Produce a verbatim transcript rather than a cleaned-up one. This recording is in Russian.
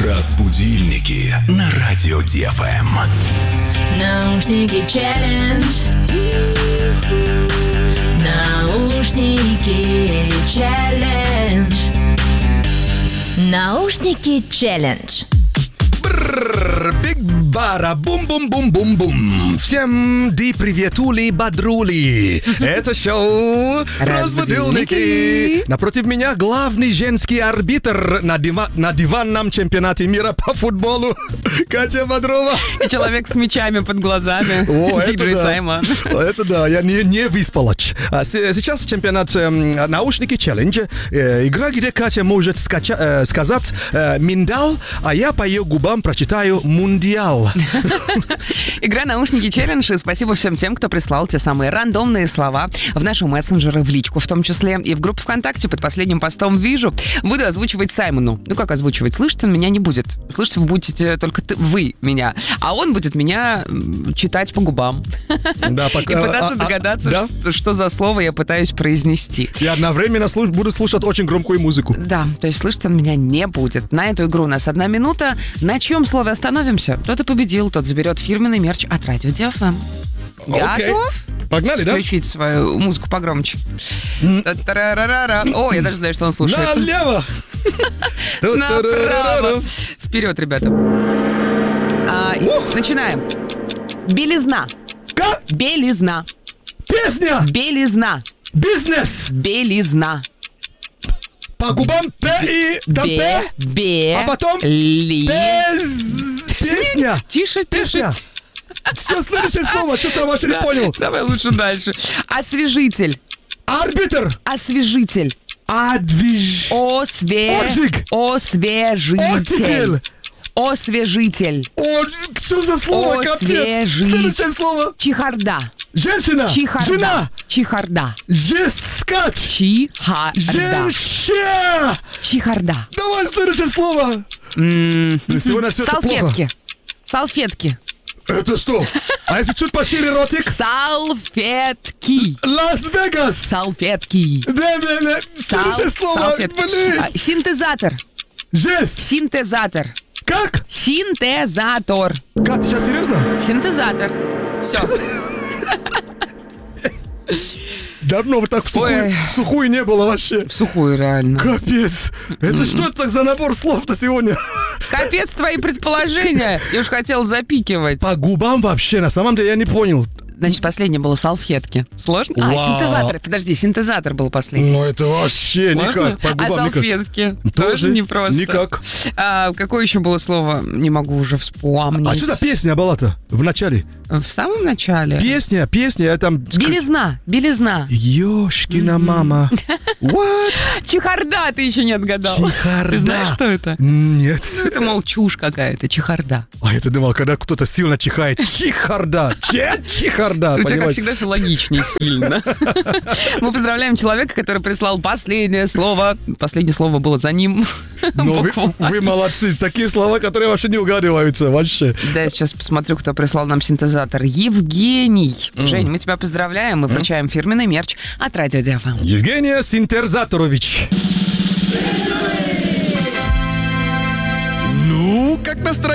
Разбудильники на радио ди эф эм. Наушники челлендж. Наушники челлендж. Наушники челлендж. Биг бара, бум-бум-бум-бум-бум. Всем ди приветули, бодрули. Это шоу «Разбудильники». Напротив меня главный женский арбитр на, дива- на диванном чемпионате мира по футболу Катя Бодрова. И человек с мечами под глазами. О, это Диджей да. Саймон. Это да, я не, не выспалась. А с- сейчас чемпионат э, наушники челлендж. Э, игра, где Катя может скача- э, сказать э, «миндал», а я по ее губам прочитаю «мундиал». Игра «Наушники челлендж». И спасибо всем тем, кто прислал те самые рандомные слова в наши мессенджеры, в личку в том числе. И в группу ВКонтакте под последним постом вижу. Буду озвучивать Саймону. Ну как озвучивать? Слышать он меня не будет. Слышать вы будете только ты, вы меня. А он будет меня м, читать по губам. Да, И пока- пытаться а- а- догадаться, да? что, что за слово я пытаюсь произнести. Я одновременно слуш- буду слушать очень громкую музыку. Да, то есть слышать он меня не будет. На эту игру у нас одна минута. На чьем слове остановимся? Тот и победил, тот заберет фирменный мерч от радио ди эф эм. Окей. Готов? Погнали, да? Включить свою музыку погромче. Та-та-ра-ра-ра. О, я даже знаю, что он слушает. Налево! Направо. Вперед, ребята. А, и Ух! начинаем. Белизна. Как? Белизна. Песня! Белизна. Бизнес! Белизна. По губам П и до Бе. П. Бе. А потом Ли. Без... Песня! Тише, тише. Песня! Все, следующее слово, что-то я вообще не Да, понял. Давай лучше дальше. Освежитель. Арбитр! Освежитель. Адвиж... Осве... Отжиг. Освежитель. Оттепель! Освежитель. О, что за слово, капец? Освежить. Следующее слово. Чехарда. Женщина! Чехарда. Жена! Чехарда. Жескать! Чехарда. Женщина! Чехарда. Давай следующее слово. М, Сегодня все это плохо. Салфетки. Салфетки. Это что? А если чуть пошире ротик? Салфетки. Лас-Вегас! Салфетки. Да-да-да. Следующее Сал- слово. салфетки. Блин. А, Синтезатор. Жесть! Синтезатор. Как? Синтезатор. Катя, сейчас серьезно? Синтезатор. Все. Давно вот так в сухую, Ой. в сухую не было вообще. В сухую, реально. Капец. Это что это так за набор слов-то сегодня? Капец твои предположения. Я уж хотел запикивать. По губам вообще, на самом деле я не понял. Значит, последнее было салфетки. Сложно? А, Вау. синтезатор. Подожди, синтезатор был последний. Ну это вообще Сложно? никак. По А губам никак. салфетки? Тоже Тоже непросто. никак. А, какое еще было слово? Не могу уже вспомнить. А что за песня была-то в начале? В самом начале? Песня, песня, я там... Белизна. Белизна. Ёшкина мама. What? Чехарда ты еще не отгадал. Чехарда. Ты знаешь, что это? Нет. Ну, это, мол, чушь какая-то, чехарда. А я-то думал, когда кто-то сильно чихает. Чехарда. Че? Чехарда. У тебя, как Понимаете? всегда, филологичнее сильно. Мы поздравляем человека, который прислал последнее слово. Последнее слово было за ним. Ну, вы, Буквально. вы молодцы. Такие слова, которые вообще не угадываются. Вообще. Да, я сейчас посмотрю, кто прислал нам синтезатор. Евгений. Жень, мы тебя поздравляем. Мы вручаем фирменный мерч от радио ди эф эм. Евгения Синтерзаторович. Ну, как настроение?